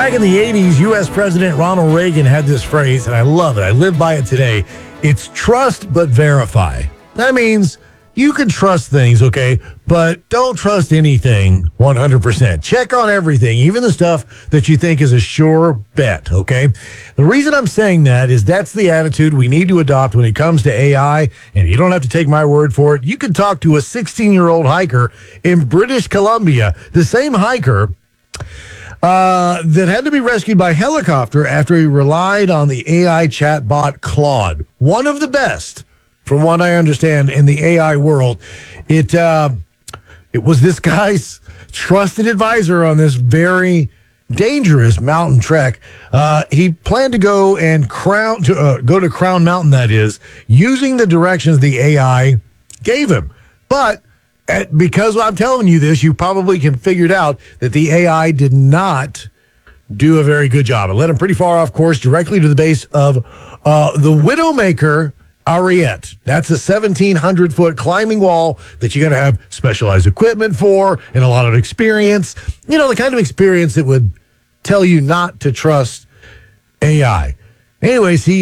Back in the 80s, U.S. President Ronald Reagan had this phrase, and I love it. I live by it today. It's trust but verify. That means you can trust things, okay, but don't trust anything 100%. Check on everything, even the stuff that you think is a sure bet, okay? The reason I'm saying that is that's the attitude we need to adopt when it comes to AI, and you don't have to take my word for it. You can talk to a 16-year-old hiker in British Columbia, the same hiker that had to be rescued by helicopter after he relied on the AI chatbot Claude, one of the best, from what I understand, in the AI world. It was this guy's trusted advisor on this very dangerous mountain trek. He planned to go and go to Crown Mountain, that is, using the directions the AI gave him. But because I'm telling you this, you probably can figure it out that the AI did not do a very good job. It led him pretty far off course, directly to the base of the Widowmaker Ariete. That's a 1,700-foot climbing wall that you got to have specialized equipment for and a lot of experience. You know, the kind of experience that would tell you not to trust AI. Anyways, he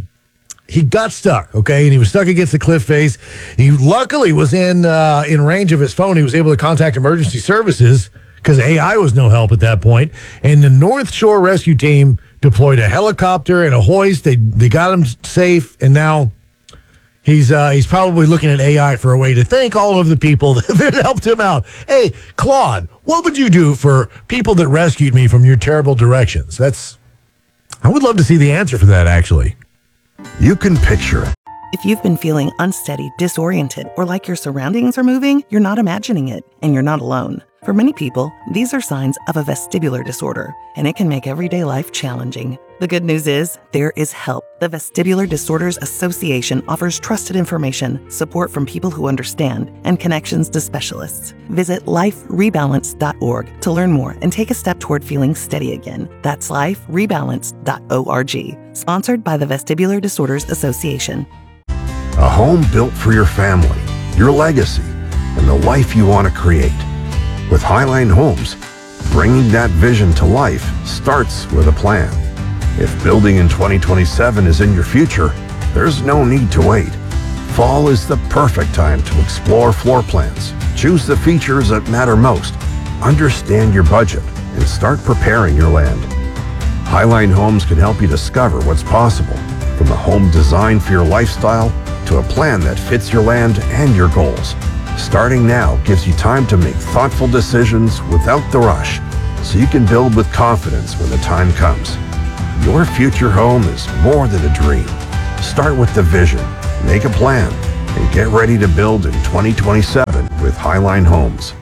got stuck, okay, and he was stuck against the cliff face. He luckily was in range of his phone. He was able to contact emergency services because AI was no help at that point. And the North Shore Rescue Team deployed a helicopter and a hoist. They got him safe, and now he's probably looking at AI for a way to thank all of the people that helped him out. Hey, Claude, what would you do for people that rescued me from your terrible directions? I would love to see the answer for that, actually. You can picture it. If you've been feeling unsteady, disoriented, or like your surroundings are moving, you're not imagining it, and you're not alone. For many people, these are signs of a vestibular disorder, and it can make everyday life challenging. The good news is, there is help. The Vestibular Disorders Association offers trusted information, support from people who understand, and connections to specialists. Visit liferebalance.org to learn more and take a step toward feeling steady again. That's liferebalance.org. Sponsored by the Vestibular Disorders Association. A home built for your family, your legacy, and the life you want to create. With Highline Homes, bringing that vision to life starts with a plan. If building in 2027 is in your future, there's no need to wait. Fall is the perfect time to explore floor plans, choose the features that matter most, understand your budget, and start preparing your land. Highline Homes can help you discover what's possible, from a home designed for your lifestyle to a plan that fits your land and your goals. Starting now gives you time to make thoughtful decisions without the rush, so you can build with confidence when the time comes. Your future home is more than a dream. Start with the vision, make a plan, and get ready to build in 2027 with Highline Homes.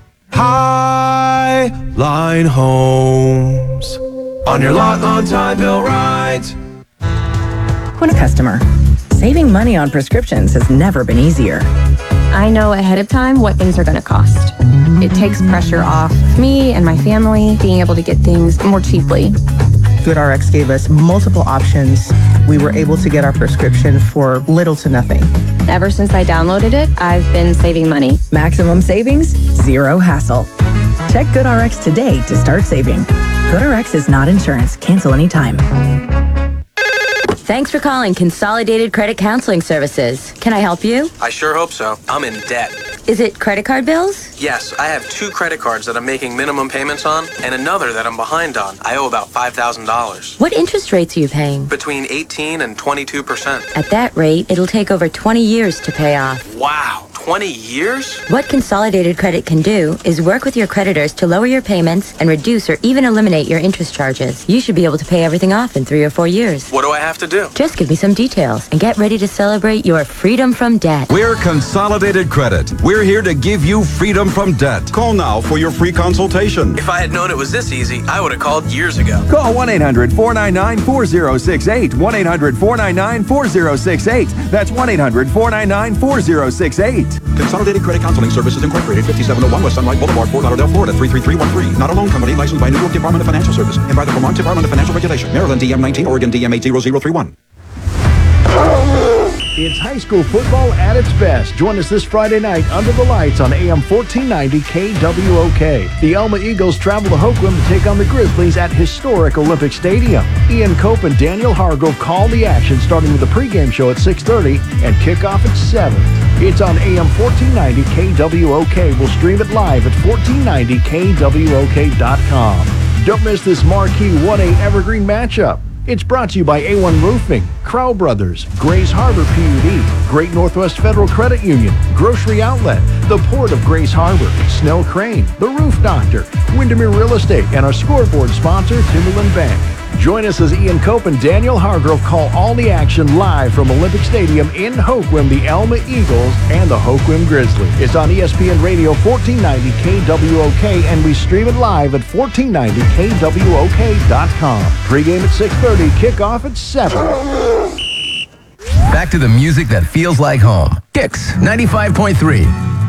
Highline Homes. On your lot, on time, built right. When a customer, saving money on prescriptions has never been easier. I know ahead of time what things are going to cost. It takes pressure off me and my family being able to get things more cheaply. GoodRx gave us multiple options. We were able to get our prescription for little to nothing. Ever since I downloaded it, I've been saving money. Maximum savings, zero hassle. Check GoodRx today to start saving. GoodRx is not insurance. Cancel anytime. Thanks for calling Consolidated Credit Counseling Services. Can I help you? I sure hope so. I'm in debt. Is it credit card bills? Yes, I have 2 credit cards that I'm making minimum payments on and another that I'm behind on. I owe about $5,000. What interest rates are you paying? Between 18 and 22%. At that rate, it'll take over 20 years to pay off. Wow, 20 years? What Consolidated Credit can do is work with your creditors to lower your payments and reduce or even eliminate your interest charges. You should be able to pay everything off in 3 or 4 years. What do I have to do? Just give me some details and get ready to celebrate your freedom from debt. We're Consolidated Credit. We're here to give you freedom from debt. Call now for your free consultation. If I had known it was this easy, I would have called years ago. Call 1-800-499-4068. 1-800-499-4068. That's 1-800-499-4068. Consolidated Credit Counseling Services Incorporated, 5701 West Sunlight Boulevard, Fort Lauderdale, Florida, 33313. Not a loan company licensed by New York Department of Financial Services and by the Vermont Department of Financial Regulation. Maryland DM 19, Oregon DM 80031. It's high school football at its best. Join us this Friday night under the lights on AM 1490 KWOK. The Elma Eagles travel to Hoquiam to take on the Grizzlies at historic Olympic Stadium. Ian Cope and Daniel Hargrove call the action, starting with a pregame show at 6:30 and kickoff at 7. It's on AM 1490 KWOK. We'll stream it live at 1490KWOK.com. Don't miss this marquee 1A Evergreen matchup. It's brought to you by A1 Roofing, Crow Brothers, Grays Harbor PUD, Great Northwest Federal Credit Union, Grocery Outlet, the Port of Grays Harbor, Snell Crane, The Roof Doctor, Windermere Real Estate, and our scoreboard sponsor, Timberland Bank. Join us as Ian Cope and Daniel Hargrove call all the action live from Olympic Stadium in Hoquiam, the Elma Eagles and the Hoquiam Grizzlies. It's on ESPN Radio 1490 KWOK, and we stream it live at 1490KWOK.com. Pre-game at 6:30, kickoff at 7. Back to the music that feels like home. Kicks 95.3.